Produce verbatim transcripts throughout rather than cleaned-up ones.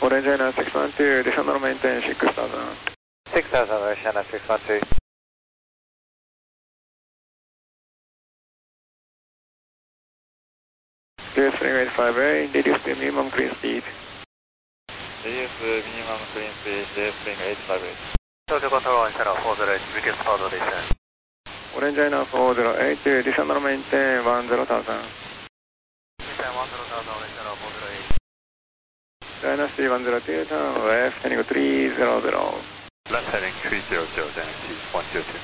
Orange China six one two, descend on maintain six thousand. six thousand, Orange China six one two. J S eight five eight, reduce the minimum clean speed. Reduce the minimum clean speed, J S eight five eight. Tokyo Control Orange China four zero eight, reduce power descent. Orange China four zero eight, descend on maintain one zero thousand. Maintain one zero thousand, Orange China four zero eight. Dynasty one zero two, turn left, heading three zero zero. Left heading three zero zero, Dynasty one zero two.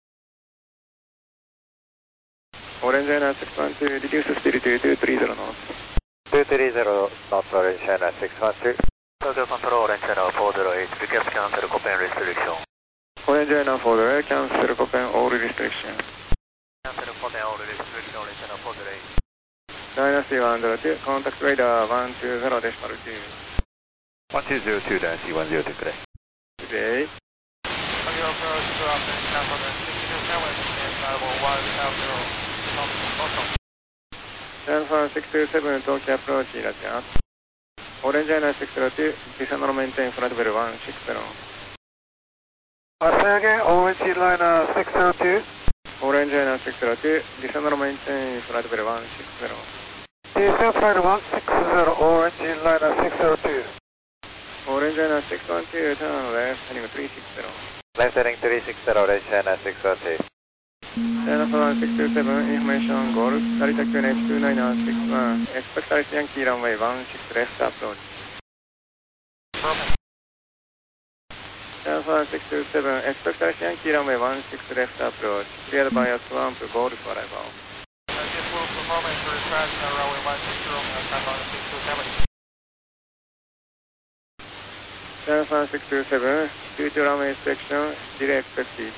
Orange China six one two, reduce speed to two three zero knots. two three zero knots, Orange China six one two. Tokyo Control Orange China four zero eight, request cancel Copen restriction. Orange China four zero eight, cancel Copen all restriction. Cancel Copen all restriction, Orange China four zero eight. Dynasty one zero two, contact radar one two zero decimal two. one two zero two, Dynasty one zero two, today. Today. Tokyo approach to after cancel six two seven, and level one five zero. San Fran six two seven, Tokyo approach, Roger. Orange China six zero two, descend on maintain flight level one six zero. Uh, say again, Orange China six zero two. Orange China six zero two, descend on maintain flight level one six zero. Descend flight one six zero, Orange China six zero two. Orange China six one two, turn left, heading three six zero. Left heading three six zero, Orange China six one two. China Fran six two seven, information Golf, Narita Q N H two nine six one, expect Narita Yankee runway one six left approach. China Fran six two seven, expect Narita Yankee runway one six left approach, cleared by a swamp Golf arrival. This will performance for crash runway one six zero, six two seven. China Fran six two seven, due to runway inspection, delay expected.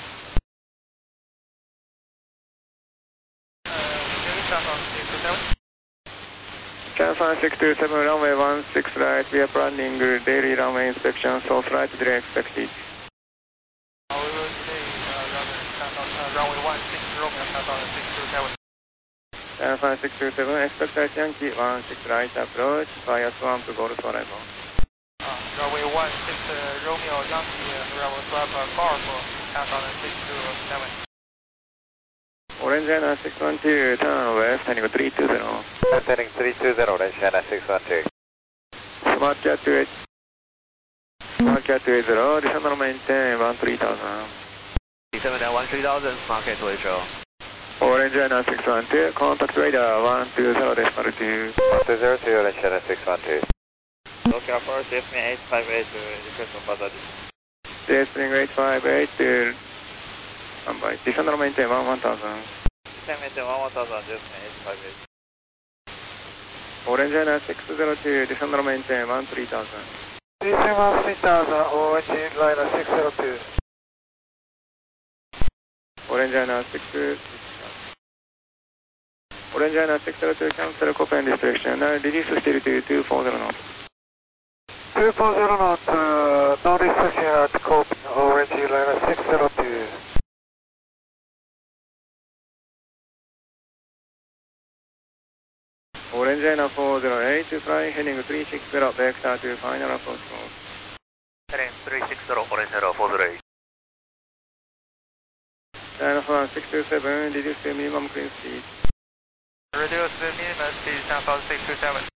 China Fran six two seven, runway one six right, we are planning daily runway inspection, so flight delay expected. Uh, we will delay uh, runway one six zero, six two seven. China Fran six two seven, expect right Yankee one six right approach, via swamp Golf arrival. Uh, runway one six uh, Romeo Yankee, uh, runway swap uh, Golf, uh, six two seven. Orange China six one two, turn left, heading three two zero. Left heading three two zero, Orange China six one two. Smart Cat two eight. Smart Cat two eight zero, descend on maintain one three thousand. seven one three thousand, Smart Cat two eight zero. Orange China six one two, contact radar one two zero decimal two. one two zero two, Orange China six one two. Tokyo approach, J S eight five eight, request on Bazar. J S eight five eight, descend on maintain one one thousand. Descend maintain one one thousand, J S eight five eight. Orange China six zero two, descend on maintain one three thousand. Descend one three thousand, Orange China six zero two. Orange China six Orange China six zero two, cancel Copen restriction, now reduce still to two four zero knots. two four zero knots, uh, no restriction at Copen, Orange China six zero two. Orange China four zero eight, fly heading three six zero, vector to final approach mode. Heading three six zero, Orange China four zero eight. China Fran six two seven, reduce the minimum clean speed. Reduce the minimum speed, China Fran six two seven.